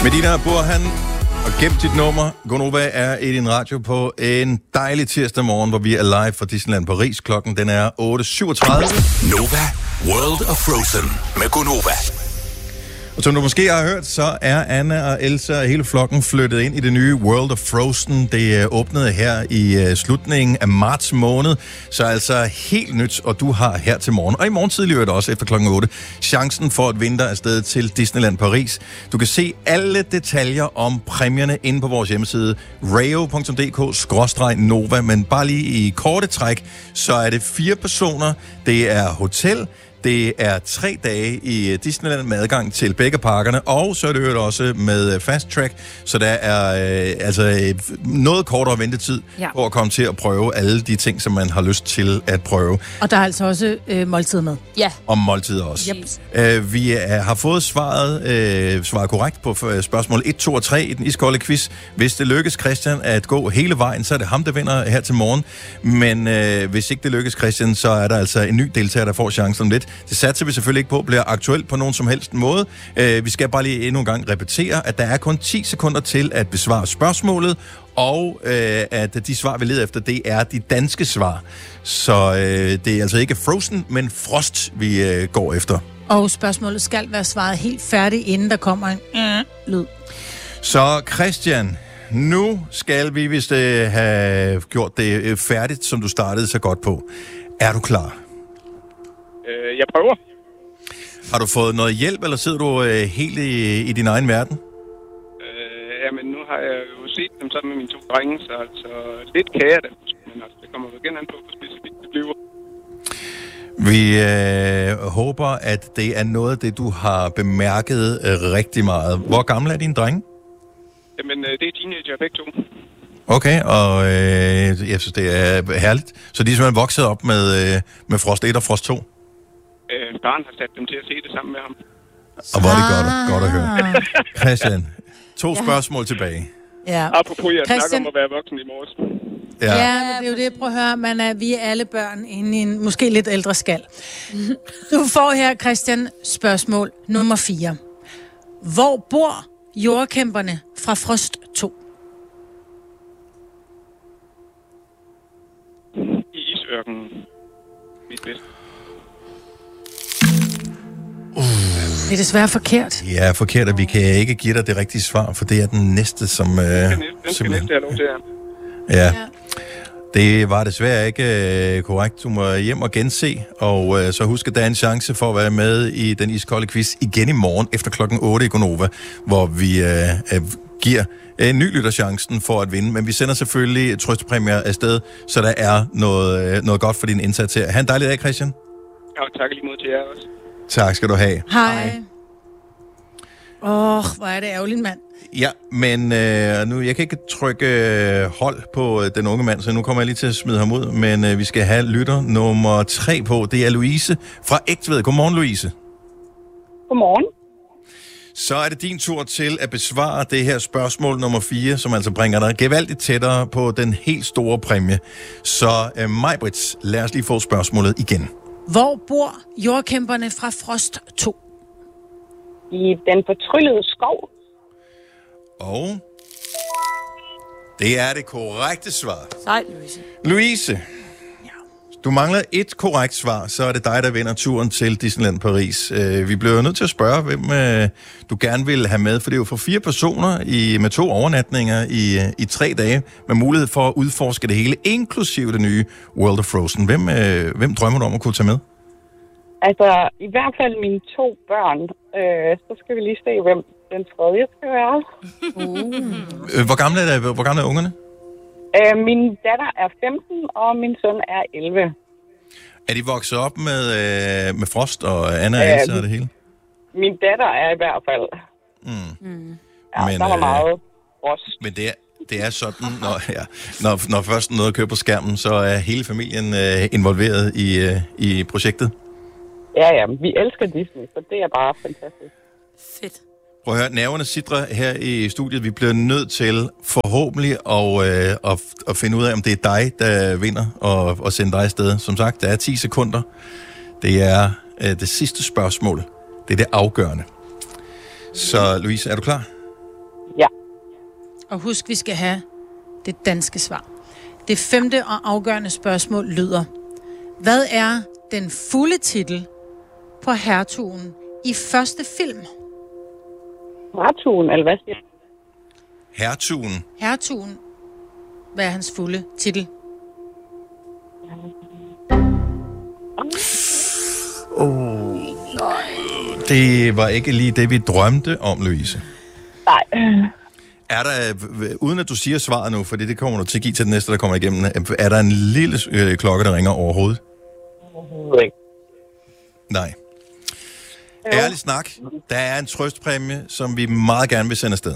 Medina Burhan og gem dit nummer. Gonova er i din radio på en dejlig tirsdag morgen, hvor vi er live fra Disneyland Paris. Klokken den er 8.37. Nova World of Frozen med Gonova. Og som du måske har hørt, så er Anna og Elsa og hele flokken flyttet ind i det nye World of Frozen. Det åbnede her i slutningen af marts måned, så altså helt nyt, og du har her til morgen. Og i morgen tidlig er det også efter klokken 8 chancen for at vinde afsted til Disneyland Paris. Du kan se alle detaljer om præmierne inde på vores hjemmeside rayo.dk/Nova, men bare lige i korte træk, så er det 4 personer, det er hotel, det er 3 dage i Disneyland med adgang til begge parkerne, og så er det jo også med Fast Track, så der er noget kortere ventetid på at komme til at prøve alle de ting, som man har lyst til at prøve. Og der er altså også måltid med. Ja. Om måltid også. Yep. Vi har fået svaret korrekt på spørgsmål 1, 2 og 3 i den iskolde quiz. Hvis det lykkes Christian at gå hele vejen, så er det ham, der vinder her til morgen. Men hvis ikke det lykkes Christian, så er der altså en ny deltager, der får chancen om lidt. Det satser vi selvfølgelig ikke på, bliver aktuelt på nogen som helst måde. Vi skal bare lige endnu en gang repetere, at der er kun 10 sekunder til at besvare spørgsmålet, og at de svar, vi leder efter, det er de danske svar. Så det er altså ikke Frozen, men Frost, vi går efter. Og spørgsmålet skal være svaret helt færdigt, inden der kommer en lyd. Så Christian, nu skal vi vist have gjort det færdigt, som du startede så godt på. Er du klar? Jeg prøver. Har du fået noget hjælp, eller sidder du helt i din egen verden? Jamen, nu har jeg jo set dem sammen med mine 2 drenge, så altså lidt kan jeg da. Men altså, det kommer jo igen an på, hvor specifikt det bliver. Vi håber, at det er noget af det, du har bemærket rigtig meget. Hvor gamle er dine drenge? Jamen, det er teenager begge 2. Okay, og jeg synes, det er herligt. Så de er simpelthen vokset op med Frost 1 og Frost 2? Faren har sat dem til at se det sammen med ham. Og hvor er det godt at høre. Christian, 2 spørgsmål tilbage. Ja. Apropos, jeg snakker om at være voksen i morges. Ja, Men det er jo det, prøv at høre. Vi er alle børn inde i en måske lidt ældre skal. Du får her, Christian, spørgsmål nummer 4. Hvor bor jordkæmperne fra Frost 2? I isørkenen. Mit bedste. Det er desværre forkert. Ja, forkert, at vi kan ikke give dig det rigtige svar, for det er den næste, som Den skal næste have lov til, ja. Det var desværre ikke korrekt. Du må hjem og gense, og så husk, at der er en chance for at være med i den iskolde quiz igen i morgen efter klokken 8 i Gonova, hvor vi giver en ny lytterchancen for at vinde. Men vi sender selvfølgelig trøstepræmier afsted, så der er noget godt for din indsats her. Ha' en dejlig dag, Christian. Ja, tak lige mod til jer også. Tak skal du have. Hej. Hvor er det ærgerligt, mand. Ja, men nu, jeg kan ikke trykke hold på den unge mand, så nu kommer jeg lige til at smide ham ud. Men vi skal have lytter nummer 3 på. Det er Louise fra Ægtved. Godmorgen, Louise. Godmorgen. Så er det din tur til at besvare det her spørgsmål nummer 4, som altså bringer dig gevaldigt tættere på den helt store præmie. Så Maj-Brit, lad os lige få spørgsmålet igen. Hvor bor jordkæmperne fra Frost 2? I den fortryllede skov. Og det er det korrekte svar. Sej, Louise. Louise, du mangler et korrekt svar, så er det dig, der vinder turen til Disneyland Paris. Vi bliver nødt til at spørge, hvem du gerne vil have med, for det er jo for 4 personer med 2 overnatninger i 3 dage, med mulighed for at udforske det hele, inklusive det nye World of Frozen. Hvem drømmer du om at kunne tage med? Altså, i hvert fald mine 2 børn. Så skal vi lige se, hvem den tredje skal være. Hvor gamle er ungerne? Min datter er 15, og min søn er 11. Er de vokset op med Frost og Anna og Elsa og det hele? Min datter er i hvert fald. Ja, men, der var meget Frost. Men det er sådan, når først noget kører på skærmen, så er hele familien involveret i projektet? Ja, vi elsker Disney, så det er bare fantastisk. Fedt. Prøv at høre, nerverne sidder her i studiet. Vi bliver nødt til forhåbentlig at finde ud af, om det er dig, der vinder og sende dig afsted. Som sagt, der er 10 sekunder. Det er det sidste spørgsmål. Det er det afgørende. Så Louise, er du klar? Og husk, vi skal have det danske svar. Det 5. og afgørende spørgsmål lyder: hvad er den fulde titel på hertugen i første film? Hertugen, eller hvad siger du? Hertugen. Hertugen. Hvad er hans fulde titel? Det var ikke lige det, vi drømte om, Louise. Nej. Er der, uden at du siger svaret nu, for det kommer du til at give til den næste, der kommer igennem, er der en lille klokke, der ringer overhovedet? Ikke. Nej. Ærlig snak. Der er en trøstpræmie, som vi meget gerne vil sende afsted.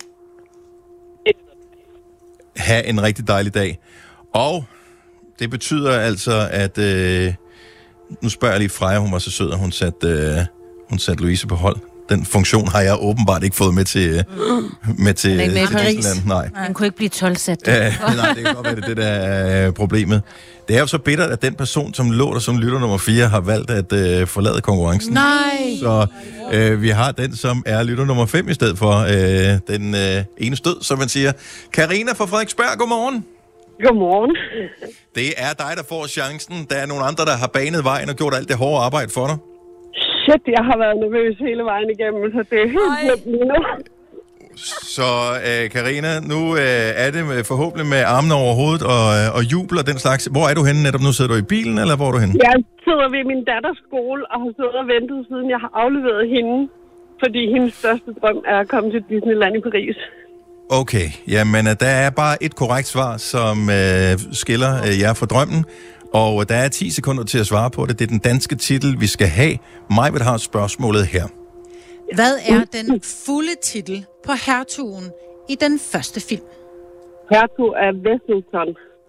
Ha' en rigtig dejlig dag. Og det betyder altså, at... nu spørger jeg lige Freja, hun var så sød, og hun satte Louise på hold. Den funktion har jeg åbenbart ikke fået med til Disneyland. Nej. Han kunne ikke blive 12-sat. Nej, det kan godt være, det der er problemet. Det er jo så bittert, at den person, som lå der som lytter nummer 4, har valgt at forlade konkurrencen. Nej! Så vi har den, som er lytter nummer 5 i stedet for den ene stød, som man siger. Karina fra Frederiksberg, godmorgen. Godmorgen. Det er dig, der får chancen. Der er nogle andre, der har banet vejen og gjort alt det hårde arbejde for dig. Shit, jeg har været nervøs hele vejen igennem, så det er helt nemt lige nu. Så Karina, nu er det forhåbentlig med armene over hovedet og jubel og den slags. Hvor er du henne netop nu? Sidder du i bilen, eller hvor er du henne? Jeg sidder ved min datters skole og har siddet og ventet, siden jeg har afleveret hende, fordi hendes største drøm er at komme til Disneyland i Paris. Okay, jamen der er bare et korrekt svar, som skiller jer fra drømmen. Og der er 10 sekunder til at svare på det. Det er den danske titel, vi skal have. Majbet har spørgsmålet her. Hvad er den fulde titel på hertugen i den første film? Hertug af Wesselton.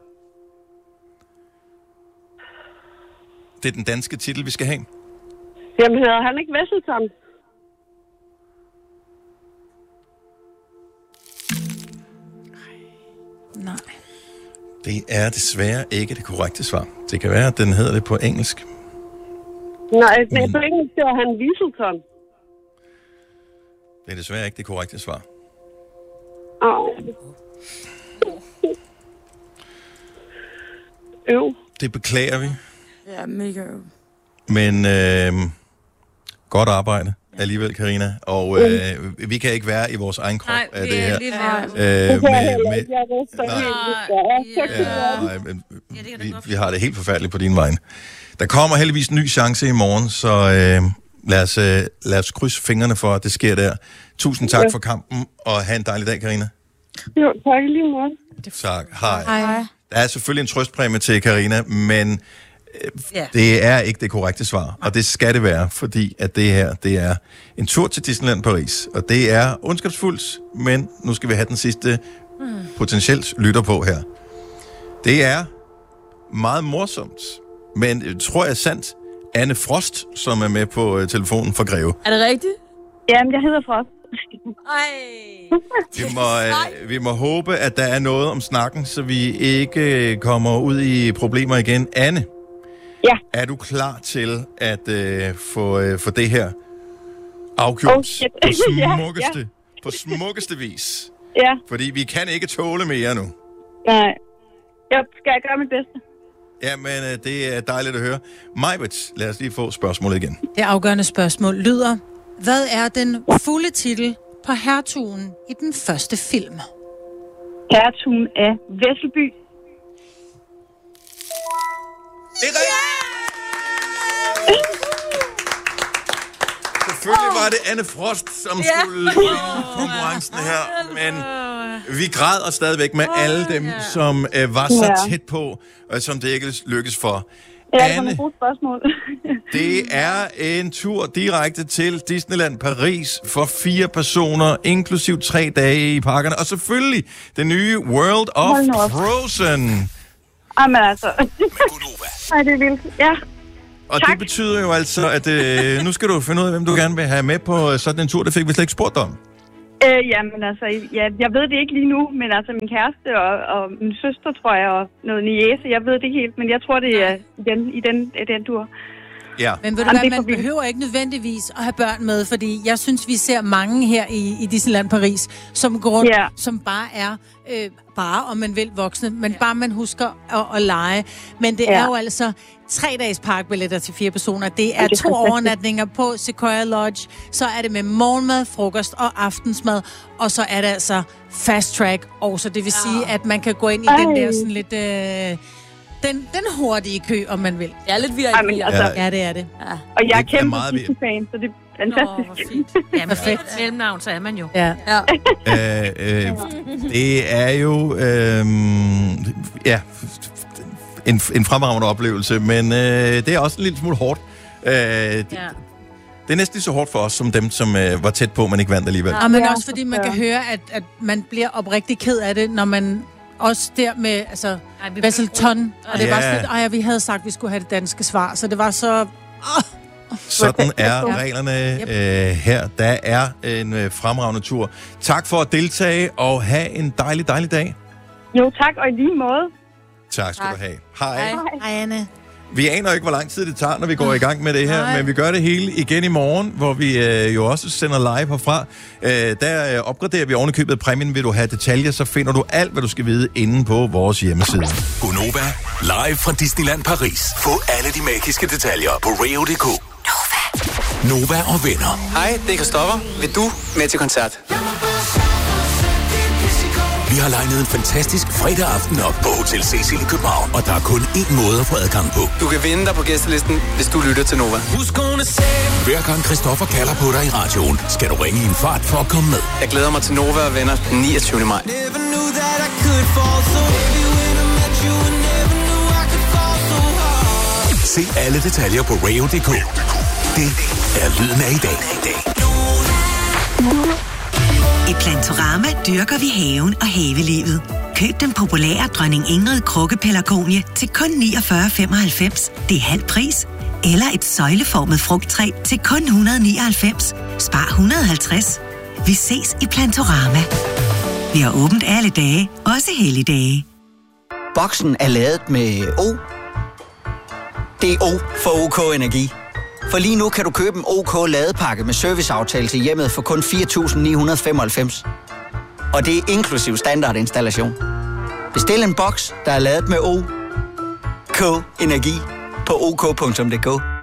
Det er den danske titel, vi skal have. Jamen hedder han ikke Wesselton? Nej. Det er desværre ikke det korrekte svar. Det kan være, at den hedder det på engelsk. Nej, men på engelsk hedder han Wesselton. Det er desværre ikke det korrekte svar. Det beklager vi. Ja, mega. Men godt arbejde alligevel, Karina. Og vi kan ikke være i vores egen krop af det her. Vi har det helt forfærdeligt på din vej. Der kommer heldigvis en ny chance i morgen, så lad os krydse fingrene for, at det sker der. Tusind tak for kampen, og have en dejlig dag, Karina. Jo, tak lige måde. Tak. Hej. Der er selvfølgelig en trøstpræmie til Karina, men det er ikke det korrekte svar, og det skal det være, fordi at det her, det er en tur til Disneyland Paris, og det er ondskabsfuldt, men nu skal vi have den sidste potentielt lytter på her. Det er meget morsomt, men tror jeg sandt, Anne Frost, som er med på telefonen fra Greve. Er det rigtigt? Jamen, jeg hedder Frost. Vi må håbe, at der er noget om snakken, så vi ikke kommer ud i problemer igen. Anne, er du klar til at få det her afgjort på smukkeste vis? Ja. Fordi vi kan ikke tåle mere nu. Nej. Jeg skal gøre mit bedste. Jamen, det er dejligt at høre. Majbet, lad os lige få spørgsmålet igen. Det afgørende spørgsmål lyder: hvad er den fulde titel på hertugen i den første film? Hertugen af Vesselby. Det er rigtigt! Selvfølgelig var det Anne Frost, som skulle vinde konkurrencen her, men vi græder stadigvæk med alle dem, som var så tæt på, og som det ikke lykkedes for. Anne, det er en tur direkte til Disneyland Paris for 4 personer, inklusiv 3 dage i parkerne, og selvfølgelig det nye World of Frozen. Jamen altså. Ej, det er vildt. Ja. Og tak. Det betyder jo altså, at nu skal du finde ud af, hvem du gerne vil have med på sådan en tur. Det fik vi slet ikke spurgt om. Jamen altså, jeg ved det ikke lige nu, men altså min kæreste og min søster, tror jeg, og noget niece, jeg ved det ikke helt, men jeg tror, det er i den tur. Ja. Men ved du hvad, man behøver ikke nødvendigvis at have børn med, fordi jeg synes, vi ser mange her i Disneyland Paris, som går rundt, som bare er, om man vil, voksne, men bare man husker at lege. Men det er jo altså 3 dages parkbilletter til 4 personer. Det er 2 overnatninger på Sequoia Lodge. Så er det med morgenmad, frokost og aftensmad. Og så er det altså fast track også. Det vil sige, at man kan gå ind i den der sådan lidt... Den hurtige kø, om man vil. Det er lidt VIP. Ja, det er det. Ja. Og jeg er kæmpe Disney-fan, så det er fantastisk. Fint. Ja, perfekt. Mellemnavn, så er man jo. Ja. Det er jo... en fremragende oplevelse, men det er også en lille smule hårdt. Det er næsten lige så hårdt for os, som dem, som var tæt på, men ikke vandt alligevel. Ja, men også fordi man kan høre, at man bliver oprigtig ked af det, når man også der med, altså, Vesselton, og det var sådan, vi havde sagt, at vi skulle have det danske svar, så det var så... Sådan er reglerne her. Der er en fremragende tur. Tak for at deltage, og have en dejlig, dejlig dag. Jo, tak, og i lige måde. Tak skal du have. Hej. Hej, Anne. Vi aner ikke, hvor lang tid det tager, når vi går i gang med det her, men vi gør det hele igen i morgen, hvor vi jo også sender live herfra. Der opgraderer vi ovenikøbet præmien. Vil du have detaljer, så finder du alt, hvad du skal vide inde på vores hjemmeside. Gonova, live fra Disneyland Paris. Få alle de magiske detaljer på Rio.dk. Nova og venner. Hej, det er Christoffer. Vil du med til koncert? Vi har legnet en fantastisk fredag aften op på Hotel Cecil i København, og der er kun én måde at få adgang på. Du kan vinde dig på gæstelisten, hvis du lytter til Nova. Hver gang Christoffer kalder på dig i radioen, skal du ringe i en fart for at komme med. Jeg glæder mig til Nova og venner den 29. maj. Se alle detaljer på Rio.dk. Det er lyden af i dag. I Plantorama dyrker vi haven og havelivet. Køb den populære Dronning Ingrid krukkepelargonie til kun 49,95. Det er halv pris. Eller et søjleformet frugttræ til kun 199. Spar 150. Vi ses i Plantorama. Vi har åbent alle dage, også helligdage. Boksen er lavet med O. Det er O for OK Energi. For lige nu kan du købe en OK ladepakke med serviceaftale til hjemmet for kun 4.995. Og det er inklusiv standardinstallation. Bestil en boks, der er lavet med OK Energi på OK.dk.